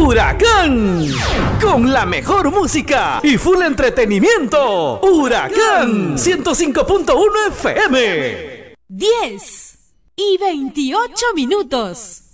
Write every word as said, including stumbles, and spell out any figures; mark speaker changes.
Speaker 1: Huracán, con la mejor música y full entretenimiento. Huracán ciento cinco punto uno F M.
Speaker 2: diez y veintiocho minutos.